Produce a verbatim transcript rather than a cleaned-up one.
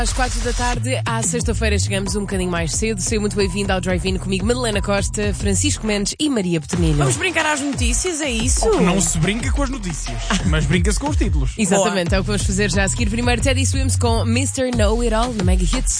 Às quatro da tarde, à sexta-feira, chegamos um bocadinho mais cedo. Seja muito bem-vindo ao Drive-In comigo, Madalena Costa, Francisco Mendes e Maria Botelho. Vamos brincar às notícias, é isso? Não se brinca com as notícias, mas brinca-se com os títulos. Exatamente, Boa. É o que vamos fazer já a seguir. Primeiro, Teddy Swims com mister Know It All, no Mega Hits.